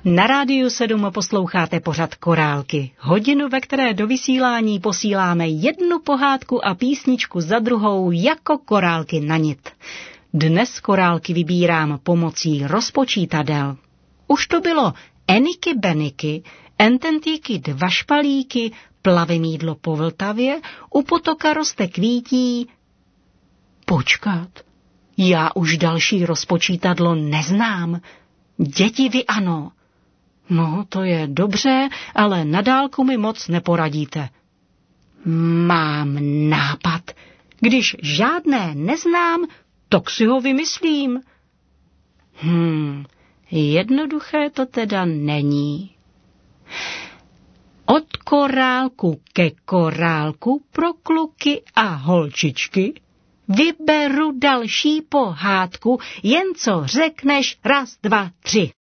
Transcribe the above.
Na Rádiu 7 posloucháte pořad Korálky, hodinu, ve které do vysílání posíláme jednu pohádku a písničku za druhou jako korálky na nit. Dnes korálky vybírám pomocí rozpočítadel. Už to bylo Eniky Beniky, Ententíky dva špalíky, plave mýdlo po Vltavě, u potoka roste kvítí. Počkat, já už další rozpočítadlo neznám. Děti vy ano. No, to je dobře, ale na dálku mi moc neporadíte. Mám nápad. Když žádné neznám, tak si ho vymyslím. Jednoduché to teda není. Od korálku ke korálku pro kluky a holčičky vyberu další pohádku, jen co řekneš 1, 2, 3.